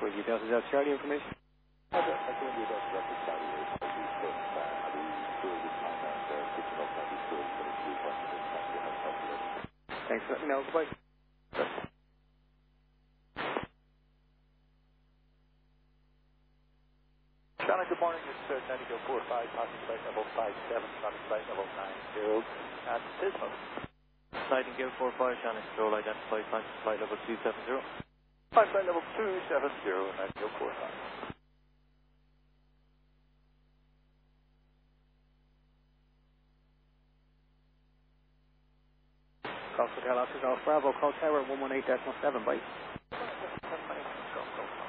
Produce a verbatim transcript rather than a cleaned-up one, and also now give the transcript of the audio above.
give you Delta Delta Charlie information. I don't I don't need Delta Delta Charlie is I do but uh, I do sure this time and uh, picking up I do sure but it's three points this time to have calculated. Thanks for letting me know. Goodbye. Charlie, good morning. This is uh, Navigo four five, passing flight level five seven, passing flight level nine zero, and Pismo. Nightingale four five, Shannon Control, identified, passing flight level two seven zero. Passing flight level two seven zero, Navigo four five. Golf Hotel Oscar Golf Bravo, call tower one one eight decimal seven, bye.